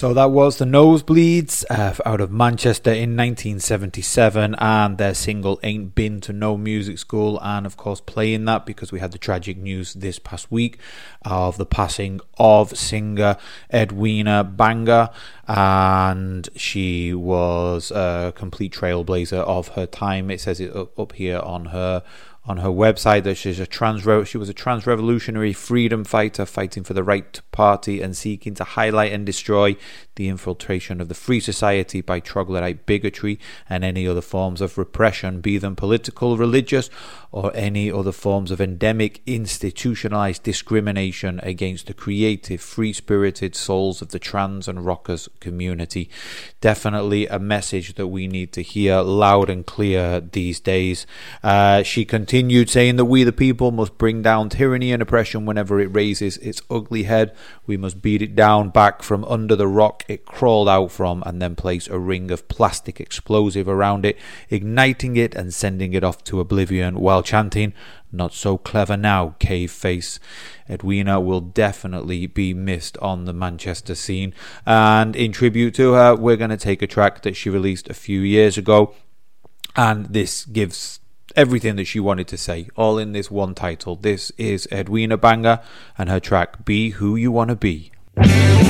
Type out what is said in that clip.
So that was the Nosebleeds out of Manchester in 1977, and their single Ain't Been to No Music School, and of course playing that because we had the tragic news this past week of the passing of singer Edwina Banga, and she was a complete trailblazer of her time. It says it up here on her website that she was a trans revolutionary freedom fighter fighting for the right to party and seeking to highlight and destroy the infiltration of the free society by troglodyte bigotry and any other forms of repression, be them political, religious, or any other forms of endemic institutionalized discrimination against the creative, free-spirited souls of the trans and rockers community. Definitely a message that we need to hear loud and clear these days. She continued saying that we the people must bring down tyranny and oppression whenever it raises its ugly head. We must beat it down back from under the rock it crawled out from, and then place a ring of plastic explosive around it, igniting it and sending it off to oblivion while chanting, "Not so clever now, cave face." Edwina will definitely be missed on the Manchester scene, and in tribute to her, we're going to take a track that she released a few years ago, and this gives everything that she wanted to say, all in this one title. This is Edwina Banga and her track Be Who You Wanna Be.